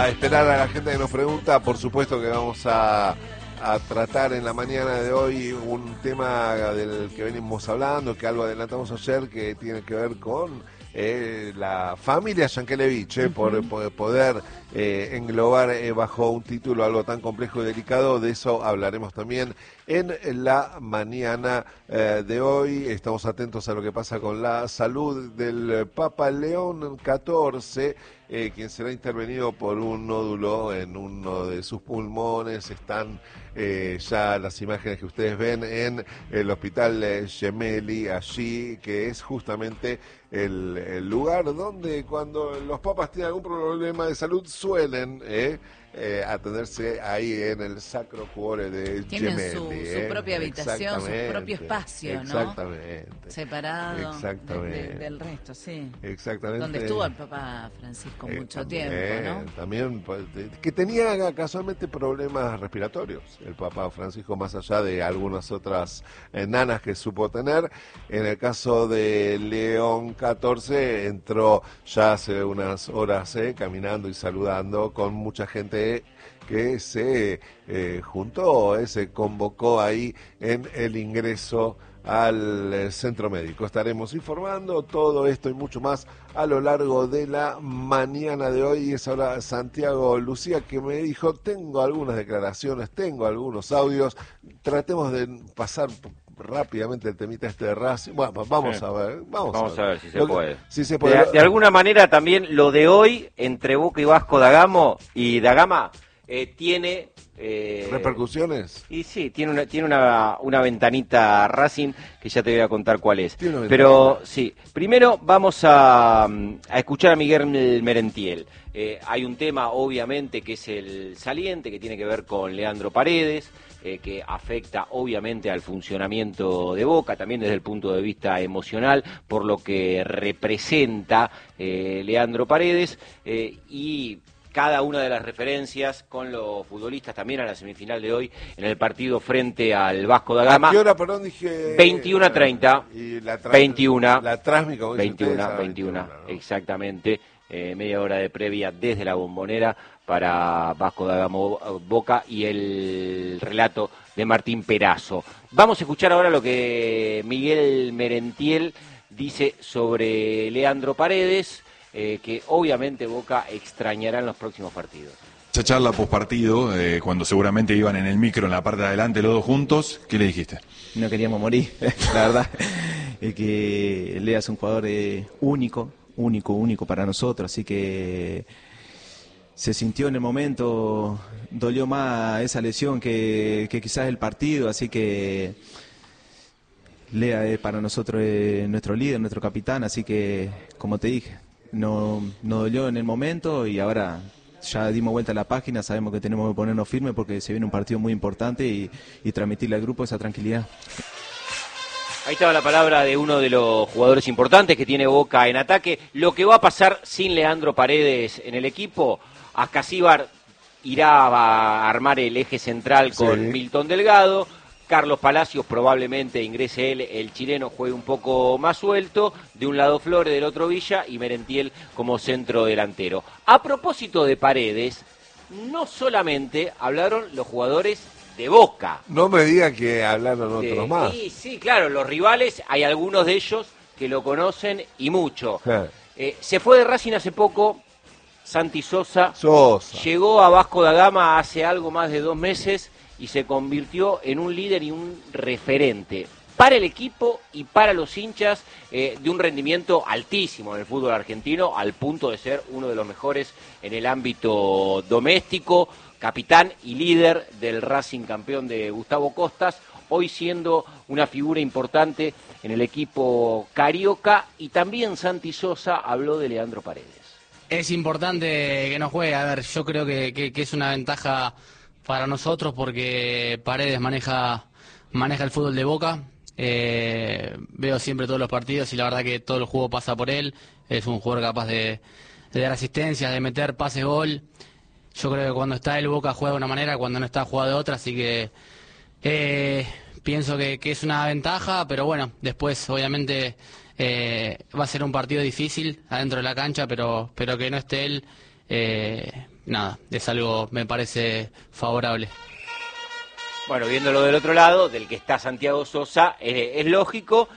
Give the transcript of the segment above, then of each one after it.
a esperar a la gente que nos pregunta. Por supuesto que vamos a tratar en la mañana de hoy un tema del que venimos hablando, que algo adelantamos ayer, que tiene que ver con la familia Yankelevich, por poder englobar bajo un título algo tan complejo y delicado. De eso hablaremos también en la mañana de hoy. Estamos atentos a lo que pasa con la salud del Papa León XIV, quien será intervenido por un nódulo en uno de sus pulmones. Están ya las imágenes que ustedes ven en el hospital Gemelli, allí, que es justamente el lugar donde cuando los papas tienen algún problema de salud suelen atenderse ahí en el Sacro Cuore de Gemelli. Tienen su propia habitación, su propio espacio, ¿no? Exactamente. Separado del resto, sí. Exactamente. Donde estuvo el Papa Francisco mucho tiempo, ¿no? También, que tenía casualmente problemas respiratorios, el Papa Francisco, más allá de algunas otras nanas que supo tener. En el caso de León XIV, entró ya hace unas horas caminando y saludando con mucha gente que se juntó, se convocó ahí en el ingreso al centro médico. Estaremos informando todo esto y mucho más a lo largo de la mañana de hoy. Y es ahora Santiago Lucía, que me dijo: tengo algunas declaraciones, tengo algunos audios, tratemos de pasar rápidamente el temita este de Racing. Bueno, vamos a ver. Vamos a ver si se puede. Si se puede. De alguna manera también lo de hoy entre Boca y Vasco da Gama tiene repercusiones. Y sí, tiene una ventanita Racing que ya te voy a contar cuál es. Pero sí, primero vamos a escuchar a Miguel Merentiel. Hay un tema obviamente que es el saliente, que tiene que ver con Leandro Paredes, que afecta obviamente al funcionamiento de Boca, también desde el punto de vista emocional, por lo que representa Leandro Paredes, y cada una de las referencias con los futbolistas también a la semifinal de hoy en el partido frente al Vasco da Gama. ¿A qué hora, perdón, dije? 21:30. Y la 21. La transmi, como dicen ustedes, 21, ¿no? exactamente. Media hora de previa desde la Bombonera para Vasco da Gama Boca y el relato de Martín Perazo. Vamos a escuchar ahora lo que Miguel Merentiel dice sobre Leandro Paredes, que obviamente Boca extrañará en los próximos partidos. Esa charla postpartido, cuando seguramente iban en el micro en la parte de adelante los dos juntos, ¿qué le dijiste? No queríamos morir, la verdad. Que Lea es un jugador único para nosotros, así que se sintió en el momento, dolió más esa lesión que quizás el partido, así que Lea es para nosotros nuestro líder, nuestro capitán, así que, como te dije, no dolió en el momento y ahora ya dimos vuelta a la página, sabemos que tenemos que ponernos firmes porque se viene un partido muy importante y transmitirle al grupo esa tranquilidad. Ahí estaba la palabra de uno de los jugadores importantes que tiene Boca en ataque. Lo que va a pasar sin Leandro Paredes en el equipo, Ascasíbar irá a armar el eje central con Milton Delgado. Carlos Palacios probablemente ingrese él, el chileno juegue un poco más suelto, de un lado Flores, del otro Villa, y Merentiel como centro delantero. A propósito de Paredes, no solamente hablaron los jugadores de Boca. No me diga que hablaron otros más. Sí, claro, los rivales, hay algunos de ellos que lo conocen y mucho. Se fue de Racing hace poco Santi Sosa. Llegó a Vasco da Gama hace algo más de 2 meses y se convirtió en un líder y un referente para el equipo y para los hinchas, de un rendimiento altísimo en el fútbol argentino, al punto de ser uno de los mejores en el ámbito doméstico, capitán y líder del Racing campeón de Gustavo Costas, hoy siendo una figura importante en el equipo carioca. Y también Santi Sosa habló de Leandro Paredes. Es importante que no juegue, a ver, yo creo que es una ventaja para nosotros porque Paredes maneja el fútbol de Boca. Veo siempre todos los partidos y la verdad que todo el juego pasa por él. Es un jugador capaz de dar asistencias, de meter pases gol. Yo creo que cuando está el Boca juega de una manera, cuando no está juega de otra, así que pienso que es una ventaja, pero bueno, después obviamente va a ser un partido difícil adentro de la cancha, pero que no esté él nada, es algo, me parece favorable. Bueno, viéndolo del otro lado, del que está Santiago Sosa, es lógico,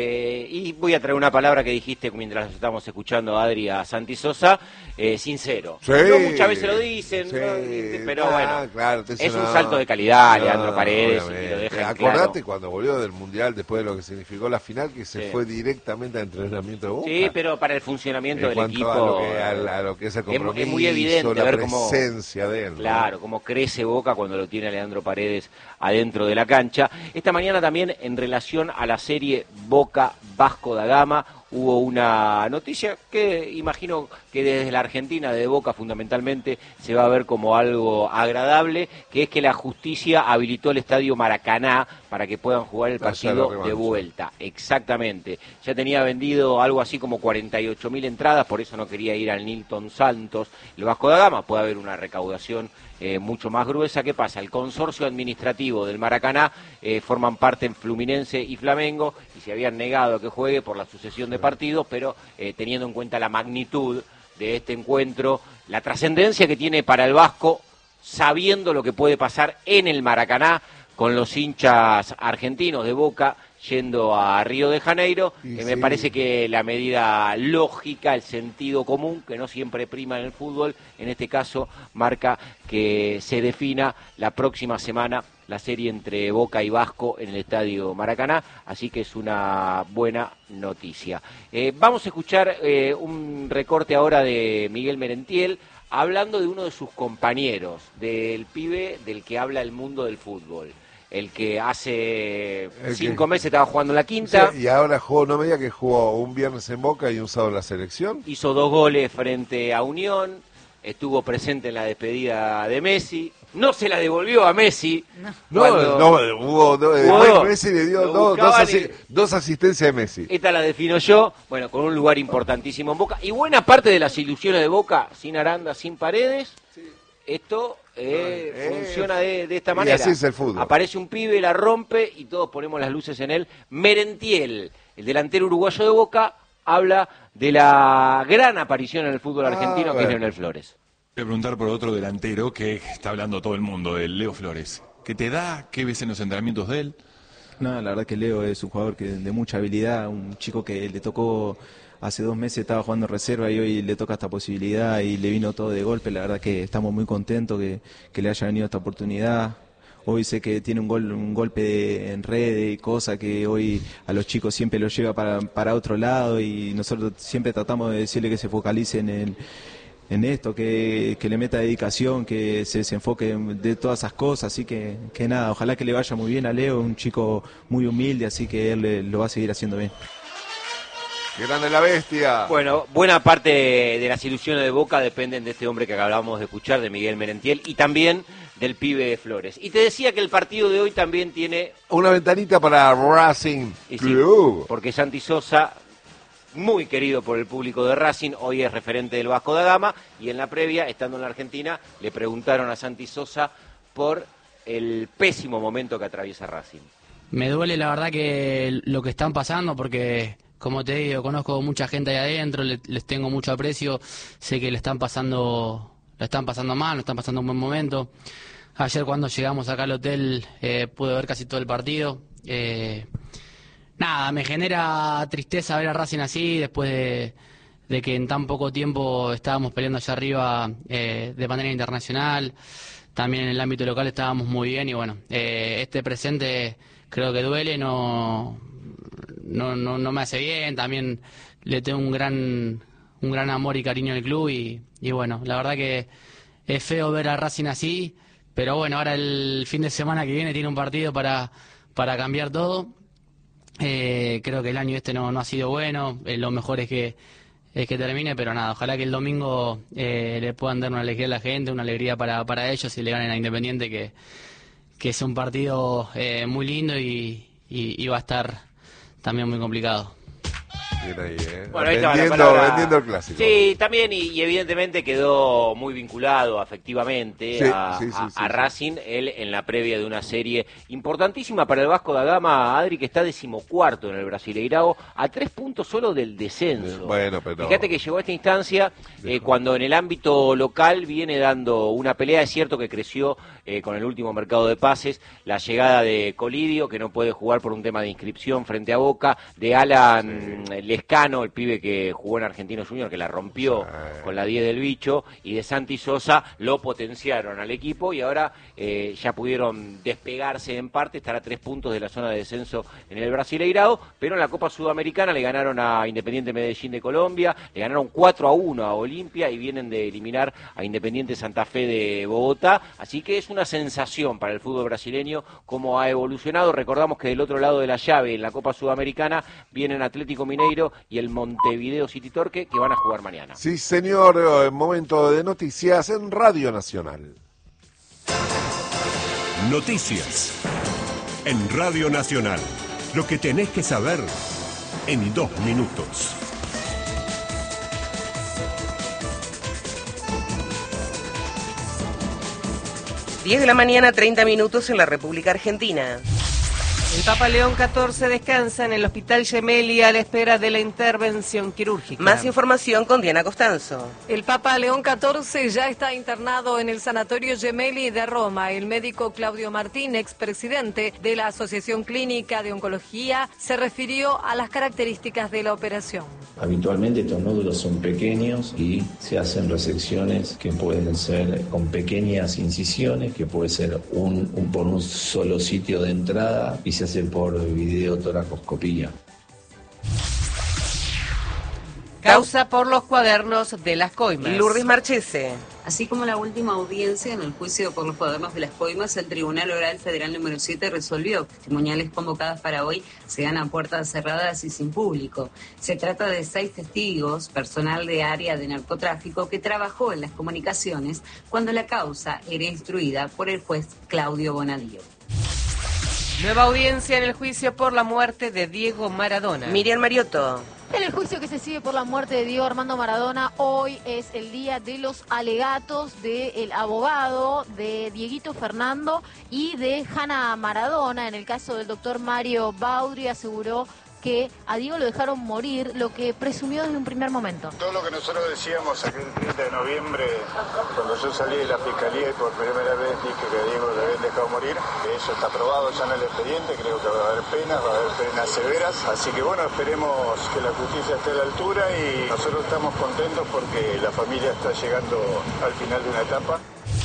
y voy a traer una palabra que dijiste mientras estamos escuchando a Adri, a Santi Sosa, sincero. Sí, no muchas veces lo dicen, sí, ¿no? Pero bueno, claro, es un salto de calidad, Leandro Paredes, y lo deja Acordate claro. cuando volvió del Mundial, después de lo que significó la final, que se fue directamente a entrenamiento de Boca. Sí, pero para el funcionamiento del equipo, a lo que es el compromiso, es muy evidente la ver presencia de él. Claro, cómo crece Boca cuando lo tiene Leandro Paredes adentro de la cancha. Esta mañana también, en relación a la serie Boca Vasco da Gama, hubo una noticia que imagino que desde la Argentina, de Boca fundamentalmente, se va a ver como algo agradable, que es que la justicia habilitó el estadio Maracaná para que puedan jugar el partido de vuelta. Exactamente. Ya tenía vendido algo así como 48.000 entradas, por eso no quería ir al Nilton Santos. El Vasco da Gama puede haber una recaudación mucho más gruesa. ¿Qué pasa? El consorcio administrativo del Maracaná forman parte en Fluminense y Flamengo, y se habían negado a que juegue por la sucesión de partidos, pero teniendo en cuenta la magnitud de este encuentro, la trascendencia que tiene para el Vasco, sabiendo lo que puede pasar en el Maracaná con los hinchas argentinos de Boca yendo a Río de Janeiro, me parece que la medida lógica, el sentido común, que no siempre prima en el fútbol, en este caso marca que se defina la próxima semana la serie entre Boca y Vasco en el Estadio Maracaná, así que es una buena noticia. Vamos a escuchar un recorte ahora de Miguel Merentiel, hablando de uno de sus compañeros, del pibe del que habla el mundo del fútbol. El que hace 5 meses estaba jugando en la quinta. Sí, y ahora jugó, no me diga que jugó un viernes en Boca y un sábado en la selección. Hizo 2 goles frente a Unión, estuvo presente en la despedida de Messi, no se la devolvió a Messi. Messi le dio dos asistencias de Messi. Esta la defino yo, bueno, con un lugar importantísimo en Boca. Y buena parte de las ilusiones de Boca, sin Aranda, sin Paredes, esto funciona de esta manera. Y así es el fútbol. Aparece un pibe, la rompe y todos ponemos las luces en él. Merentiel, el delantero uruguayo de Boca, habla de la gran aparición en el fútbol argentino que es Leonel Flores. Voy a preguntar por otro delantero que está hablando todo el mundo, de Leo Flores. ¿Qué te da? ¿Qué ves en los entrenamientos de él? No, la verdad que Leo es un jugador de mucha habilidad, un chico que le tocó, hace 2 meses estaba jugando reserva y hoy le toca esta posibilidad y le vino todo de golpe. La verdad que estamos muy contentos que le haya venido esta oportunidad. Hoy sé que tiene un golpe en red y cosa que hoy a los chicos siempre los lleva para otro lado, y nosotros siempre tratamos de decirle que se focalice en esto, que le meta dedicación, que se desenfoque de todas esas cosas. Así que nada, ojalá que le vaya muy bien a Leo, un chico muy humilde, así que él lo va a seguir haciendo bien. ¡Qué grande la bestia! Bueno, buena parte de las ilusiones de Boca dependen de este hombre que acabamos de escuchar, de Miguel Merentiel, y también del pibe Flores. Y te decía que el partido de hoy también tiene una ventanita para Racing Club. Sí, porque Santi Sosa, muy querido por el público de Racing, hoy es referente del Vasco da Gama, y en la previa, estando en la Argentina, le preguntaron a Santi Sosa por el pésimo momento que atraviesa Racing. Me duele la verdad que lo que están pasando, porque como te digo, conozco mucha gente ahí adentro, les tengo mucho aprecio, sé que lo están pasando mal, lo están pasando un buen momento. Ayer cuando llegamos acá al hotel pude ver casi todo el partido. Nada, me genera tristeza ver a Racing así, después de que en tan poco tiempo estábamos peleando allá arriba de manera internacional. También en el ámbito local estábamos muy bien y bueno, este presente creo que duele, no me hace bien. También le tengo un gran amor y cariño al club y bueno, la verdad que es feo ver a Racing así, pero bueno, ahora el fin de semana que viene tiene un partido para cambiar todo. Creo que el año este no ha sido bueno, lo mejor es que termine, pero nada, ojalá que el domingo le puedan dar una alegría a la gente, una alegría para ellos y le ganen a Independiente, que es un partido muy lindo y va a estar también muy complicado. tiene ahí, Bueno, vendiendo el clásico. Sí, también, y evidentemente quedó muy vinculado afectivamente a Racing, él en la previa de una serie importantísima para el Vasco da Gama, Adri, que está 14º en el Brasileirao, a 3 puntos solo del descenso. Bueno, pero... Fíjate que llegó a esta instancia cuando en el ámbito local viene dando una pelea. Es cierto que creció con el último mercado de pases, la llegada de Colidio, que no puede jugar por un tema de inscripción frente a Boca, de Alan Lescano, el pibe que jugó en Argentinos Juniors, que la rompió con la 10 del bicho, y de Santi Sosa, lo potenciaron al equipo y ahora ya pudieron despegarse en parte, estar a 3 puntos de la zona de descenso en el Brasileirao, pero en la Copa Sudamericana le ganaron a Independiente Medellín de Colombia, le ganaron 4-1 a Olimpia y vienen de eliminar a Independiente Santa Fe de Bogotá, así que es una sensación para el fútbol brasileño cómo ha evolucionado. Recordamos que del otro lado de la llave en la Copa Sudamericana vienen Atlético Mineiro y el Montevideo City Torque, que van a jugar mañana. Sí, señor, momento de noticias en Radio Nacional. Noticias en Radio Nacional. Lo que tenés que saber en 2 minutos. 10 de la mañana, 30 minutos en la República Argentina. El Papa León XIV descansa en el Hospital Gemelli a la espera de la intervención quirúrgica. Más información con Diana Costanzo. El Papa León XIV ya está internado en el Sanatorio Gemelli de Roma. El médico Claudio Martín, expresidente de la Asociación Clínica de Oncología, se refirió a las características de la operación. Habitualmente estos nódulos son pequeños y se hacen resecciones que pueden ser con pequeñas incisiones, que puede ser por un solo sitio de entrada y se hace por videotoracoscopía. Causa por los cuadernos de las coimas. Lourdes Marchese. Así como la última audiencia en el juicio por los cuadernos de las coimas, el Tribunal Oral Federal número 7 resolvió que testimoniales convocadas para hoy se dan a puertas cerradas y sin público. Se trata de 6 testigos, personal de área de narcotráfico, que trabajó en las comunicaciones cuando la causa era instruida por el juez Claudio Bonadío. Nueva audiencia en el juicio por la muerte de Diego Maradona. Miriam Mariotto. En el juicio que se sigue por la muerte de Diego Armando Maradona, hoy es el día de los alegatos del abogado de Dieguito Fernando y de Hanna Maradona. En el caso del doctor Mario Baudry, aseguró que a Diego lo dejaron morir, lo que presumió desde un primer momento. Todo lo que nosotros decíamos aquel 30 de noviembre, cuando yo salí de la fiscalía y por primera vez dije que a Diego lo habían dejado morir, eso está probado ya en el expediente, creo que va a haber penas severas, así que bueno, esperemos que la justicia esté a la altura y nosotros estamos contentos porque la familia está llegando al final de una etapa.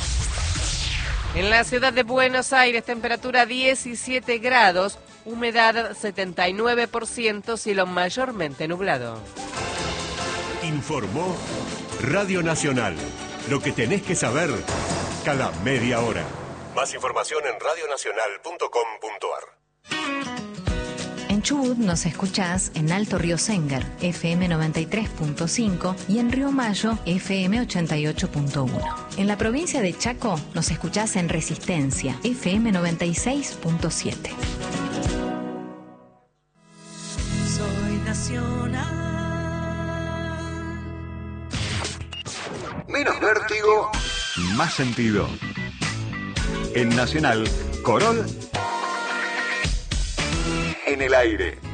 En la ciudad de Buenos Aires, temperatura 17 grados, humedad 79%, cielo mayormente nublado. Informó Radio Nacional. Lo que tenés que saber cada media hora. Más información en radionacional.com.ar. En Chubut nos escuchás en Alto Río Sengar, FM 93.5 y en Río Mayo, FM 88.1. En la provincia de Chaco nos escuchás en Resistencia, FM 96.7. Soy nacional. Menos vértigo, más sentido. En Nacional, Corol en el aire.